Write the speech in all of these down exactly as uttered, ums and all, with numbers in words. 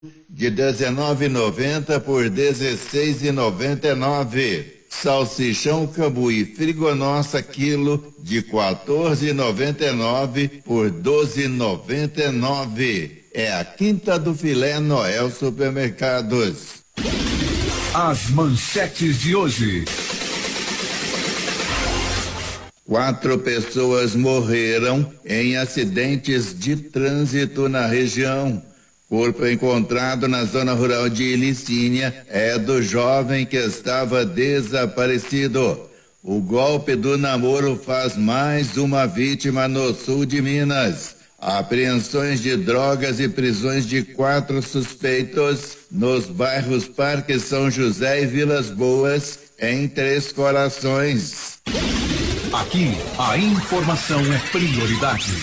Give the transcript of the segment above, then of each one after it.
de dezenove e noventa por dezesseis e noventa e nove. Salsichão Cambuí Frigonossa quilo de quatorze e noventa e nove por doze e noventa e nove. É a Quinta do Filé Noel Supermercados. As manchetes de hoje. Quatro pessoas morreram em acidentes de trânsito na região. Corpo encontrado na zona rural de Ilicínia é do jovem que estava desaparecido. O golpe do namoro faz mais uma vítima no sul de Minas. Apreensões de drogas e prisões de quatro suspeitos nos bairros Parque São José e Vilas Boas, em Três Corações. Aqui, a informação é prioridade.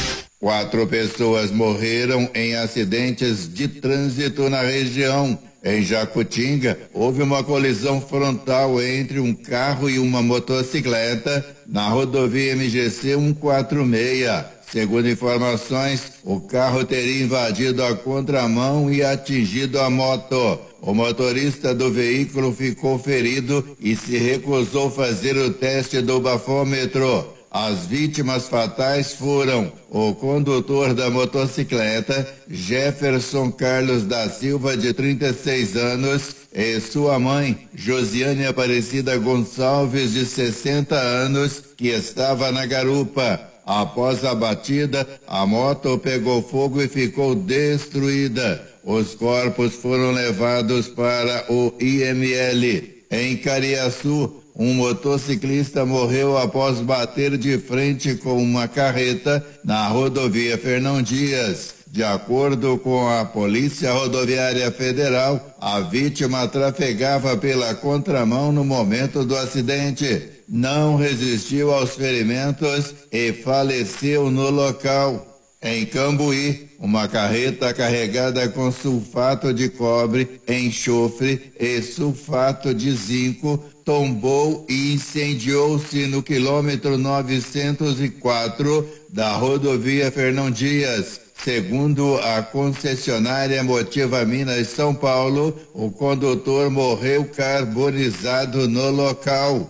Quatro pessoas morreram em acidentes de trânsito na região. Em Jacutinga, houve uma colisão frontal entre um carro e uma motocicleta na rodovia M G C cento e quarenta e seis. Segundo informações, o carro teria invadido a contramão e atingido a moto. O motorista do veículo ficou ferido e se recusou fazer o teste do bafômetro. As vítimas fatais foram o condutor da motocicleta, Jefferson Carlos da Silva, de trinta e seis anos, e sua mãe, Josiane Aparecida Gonçalves, de sessenta anos, que estava na garupa. Após a batida, a moto pegou fogo e ficou destruída. Os corpos foram levados para o I M L. Em Cariaçu, um motociclista morreu após bater de frente com uma carreta na rodovia Fernão Dias. De acordo com a Polícia Rodoviária Federal, a vítima trafegava pela contramão no momento do acidente. Não resistiu aos ferimentos e faleceu no local. Em Cambuí, uma carreta carregada com sulfato de cobre, enxofre e sulfato de zinco tombou e incendiou-se no quilômetro novecentos e quatro da rodovia Fernão Dias. Segundo a concessionária Motiva Minas São Paulo, o condutor morreu carbonizado no local.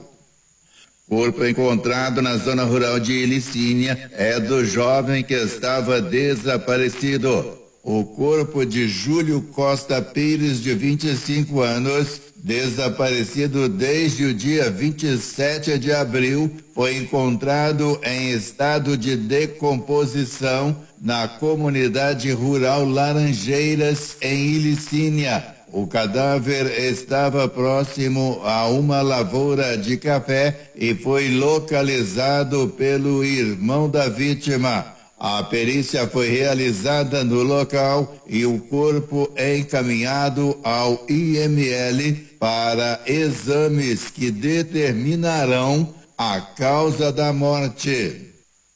Corpo encontrado na zona rural de Ilicínia é do jovem que estava desaparecido. O corpo de Júlio Costa Pires, de vinte e cinco anos, desaparecido desde o dia vinte e sete de abril, foi encontrado em estado de decomposição na comunidade rural Laranjeiras, em Ilicínia. O cadáver estava próximo a uma lavoura de café e foi localizado pelo irmão da vítima. A perícia foi realizada no local e o corpo é encaminhado ao I M L para exames que determinarão a causa da morte.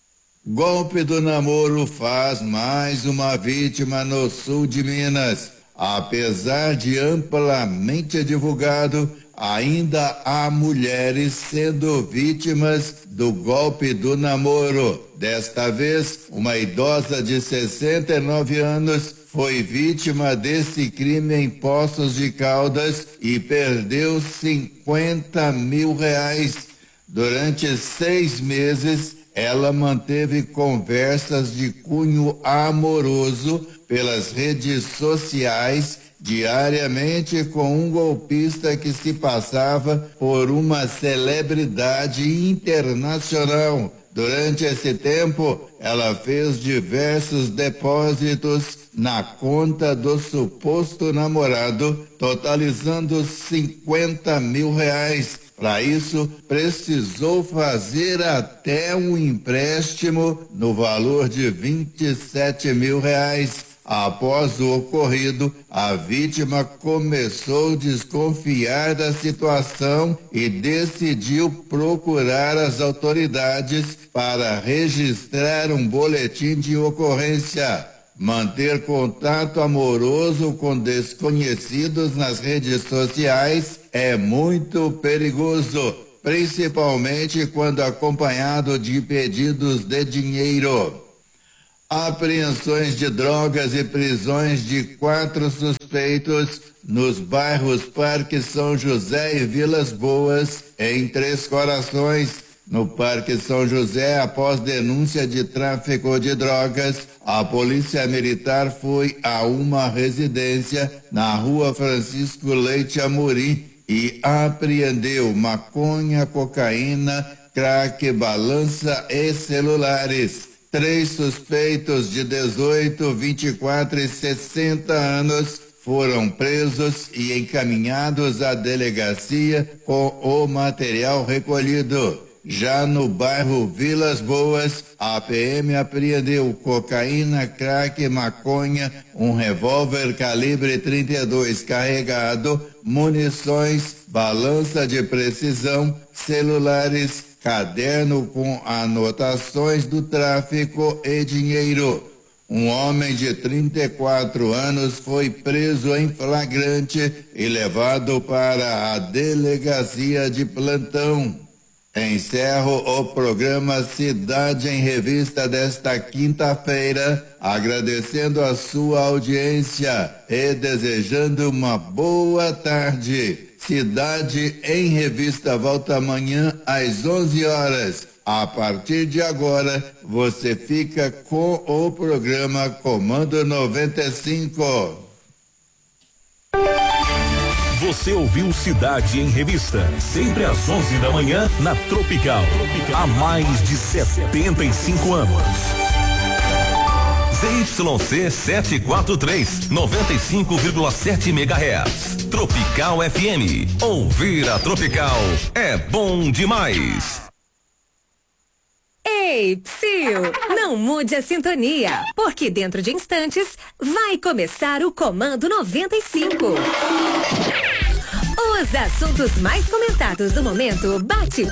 Golpe do namoro faz mais uma vítima no sul de Minas. Apesar de amplamente divulgado, ainda há mulheres sendo vítimas do golpe do namoro. Desta vez, uma idosa de sessenta e nove anos foi vítima desse crime em Poços de Caldas e perdeu cinquenta mil reais. Durante seis meses, ela manteve conversas de cunho amoroso pelas redes sociais diariamente com um golpista que se passava por uma celebridade internacional. Durante esse tempo, ela fez diversos depósitos na conta do suposto namorado, totalizando cinquenta mil reais. Para isso, precisou fazer até um empréstimo no valor de vinte e sete mil reais. Após o ocorrido, a vítima começou a desconfiar da situação e decidiu procurar as autoridades para registrar um boletim de ocorrência. Manter contato amoroso com desconhecidos nas redes sociais é muito perigoso, principalmente quando acompanhado de pedidos de dinheiro. Apreensões de drogas e prisões de quatro suspeitos nos bairros Parque São José e Vilas Boas, em Três Corações. No Parque São José, após denúncia de tráfico de drogas, a Polícia Militar foi a uma residência na Rua Francisco Leite Amorim e apreendeu maconha, cocaína, crack, balança e celulares. Três suspeitos de dezoito, vinte e quatro e sessenta anos foram presos e encaminhados à delegacia com o material recolhido. Já no bairro Vilas Boas, a P M apreendeu cocaína, crack, maconha, um revólver calibre trinta e dois carregado, munições, balança de precisão, celulares, caderno com anotações do tráfico e dinheiro. Um homem de trinta e quatro anos foi preso em flagrante e levado para a delegacia de plantão. Encerro o programa Cidade em Revista desta quinta-feira, agradecendo a sua audiência e desejando uma boa tarde. Cidade em Revista volta amanhã às onze horas. A partir de agora, você fica com o programa Comando noventa e cinco. Você ouviu Cidade em Revista, sempre às onze da manhã, na Tropical. Há mais de setenta e cinco anos. Z Y C setecentos e quarenta e três, noventa e cinco vírgula sete megahertz. Tropical F M. Ouvir a Tropical é bom demais. Ei, psiu, não mude a sintonia, porque dentro de instantes vai começar o Comando noventa e cinco. Os assuntos mais comentados do momento bate